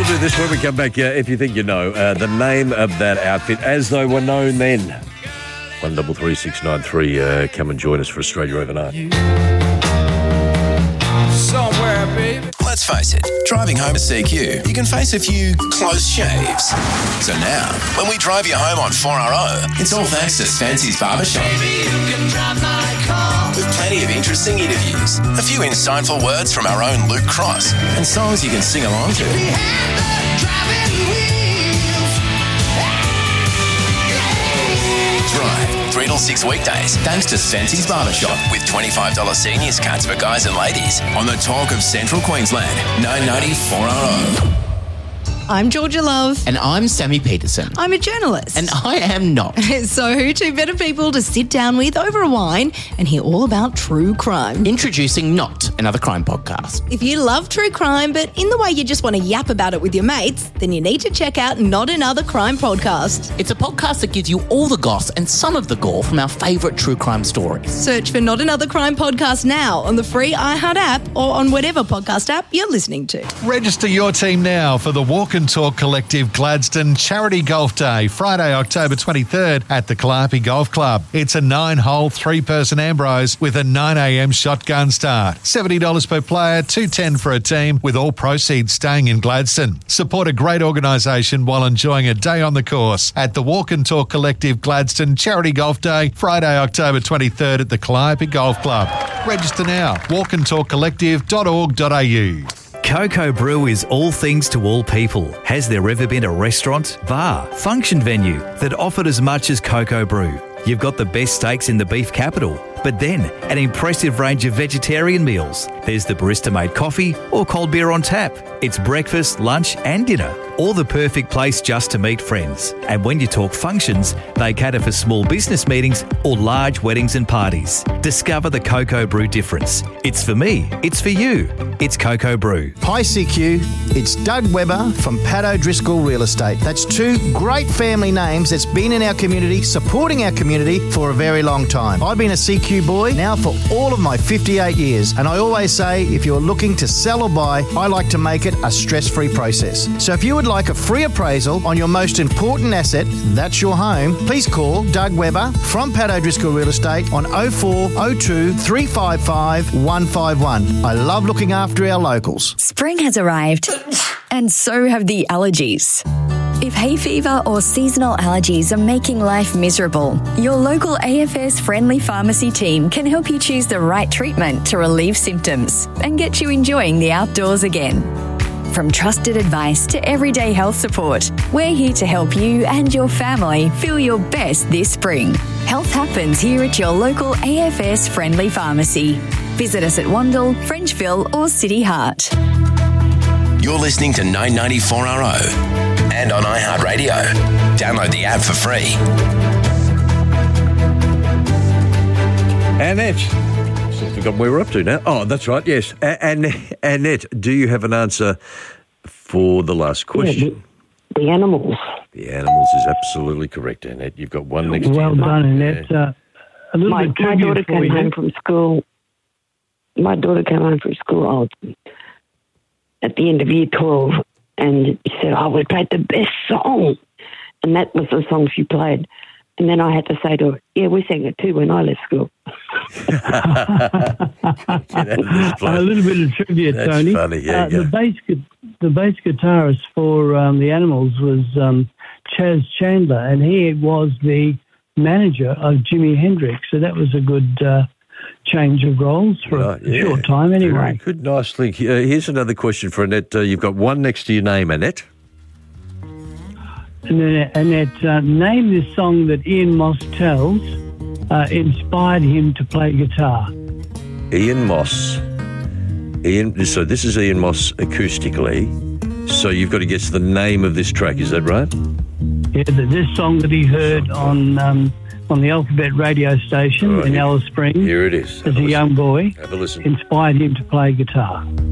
do this when we come back. If you think you know the name of that outfit, as they were known then. 133693. Come and join us for Australia Overnight. Somewhere, baby. Let's face it, driving home to CQ, you can face a few close shaves. So now, when we drive you home on 4RO, it's all thanks to Spency's Barbershop. Baby, you can drive my car. With plenty of interesting interviews, a few insightful words from our own Luke Cross, and songs you can sing along to. We had the driving wheels. Drive 3 till 6 weekdays, thanks to Spency's Barbershop, with $25 seniors cuts for guys and ladies on the talk of Central Queensland, 990 4RO. I'm Georgia Love. And I'm Sammy Peterson. I'm a journalist. And I am not. So who two better people to sit down with over a wine and hear all about true crime? Introducing Not, another crime podcast. If you love true crime, but in the way you just want to yap about it with your mates, then you need to check out Not Another Crime Podcast. It's a podcast that gives you all the goss and some of the gore from our favourite true crime stories. Search for Not Another Crime Podcast now on the free iHeart app or on whatever podcast app you're listening to. Register your team now for the Walk and Talk Collective Gladstone Charity Golf Day, Friday, October 23rd at the Calliope Golf Club. It's a 9-hole, 3-person Ambrose with a 9 a.m. shotgun start. $70 per player, $210 for a team, with all proceeds staying in Gladstone. Support a great organisation while enjoying a day on the course at the Walk and Talk Collective Gladstone Charity Golf Day, Friday, October 23rd at the Calliope Golf Club. Register now, walkandtalkcollective.org.au. Coco Brew is all things to all people. Has there ever been a restaurant, bar, function venue that offered as much as Coco Brew? You've got the best steaks in the beef capital, but then an impressive range of vegetarian meals. There's the barista-made coffee or cold beer on tap. It's breakfast, lunch and dinner, or the perfect place just to meet friends. And when you talk functions, they cater for small business meetings or large weddings and parties. Discover the Coco Brew difference. It's for me. It's for you. It's Coco Brew. Hi CQ, it's Doug Webber from Pat O'Driscoll Real Estate. That's two great family names that's been in our community, supporting our community for a very long time. I've been a CQ boy now for all of my 58 years, and I always say if you're looking to sell or buy, I like to make it a stress-free process. So if you would like a free appraisal on your most important asset, that's your home, please call Doug Webber from Pat O'Driscoll Real Estate on 0402 355 151. I love looking after our locals. Spring has arrived, and so have the allergies. If hay fever or seasonal allergies are making life miserable, your local AFS Friendly Pharmacy team can help you choose the right treatment to relieve symptoms and get you enjoying the outdoors again. From trusted advice to everyday health support, we're here to help you and your family feel your best this spring. Health happens here at your local AFS Friendly Pharmacy. Visit us at Wandle, Frenchville or City Heart. You're listening to 994RO and on iHeartRadio. Download the app for free. Annette. So I forgot where we're up to now. Oh, that's right, yes. Annette, do you have an answer for the last question? Yeah, the animals. The animals is absolutely correct, Annette. You've got one next to you. Well done, Annette. Yeah. A little bit my daughter came home from school. My daughter came home from school at the end of year 12, and she said, "Oh, we played the best song," and that was the song she played. And then I had to say to her, "Yeah, we sang it too when I left school." A little bit of trivia, That's Tony. Funny. Yeah, The bass guitarist for the Animals was Chaz Chandler, and he was the manager of Jimi Hendrix. So that was a good change of roles for a short time anyway. Very good, nice link. Here's another question for Annette. You've got one next to your name, Annette. Annette, name this song that Ian Moss tells inspired him to play guitar. Ian Moss. So this is Ian Moss acoustically. So you've got to guess the name of this track. Is that right? Yeah, this song that he heard on the Alphabet radio station in Alice Springs. Here it is. As a young boy. Have a listen. Inspired him to play guitar.